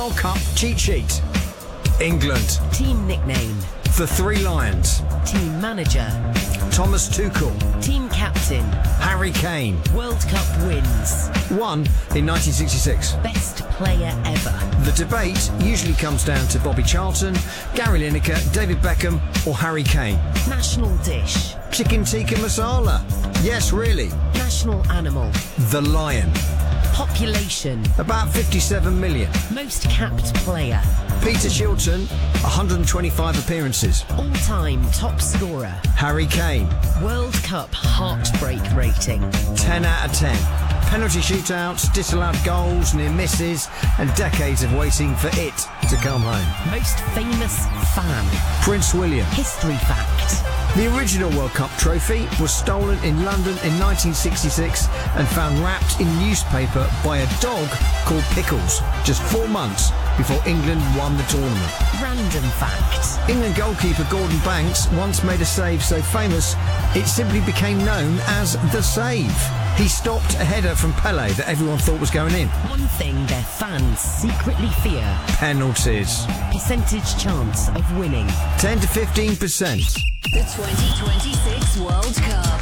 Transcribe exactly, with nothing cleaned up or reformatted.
World Cup cheat sheet. England. Team nickname. The Three Lions. Team manager. Thomas Tuchel. Team captain. Harry Kane. World Cup wins. Won in nineteen sixty-six. Best player ever. The debate usually comes down to Bobby Charlton, Gary Lineker, David Beckham or Harry Kane. National dish. Chicken tikka masala. Yes, really. National animal. The lion. Population. About fifty-seven million. Most capped player. Peter Shilton, one hundred twenty-five appearances. All-time top scorer. Harry Kane. World Cup heartbreak rating. ten out of ten. Penalty shootouts, disallowed goals, near misses, and decades of waiting for it to come home. Most famous fan. Prince William. History fact. The original World Cup trophy was stolen in London in nineteen sixty-six and found wrapped in newspaper by a dog called Pickles, just four months before England won the tournament. Random fact. England goalkeeper Gordon Banks once made a save so famous it simply became known as the save. He stopped a header from Pele that everyone thought was going in. One thing their fans secretly fear. Penalties. Percentage chance of winning. ten to fifteen percent. The twenty twenty-six World Cup.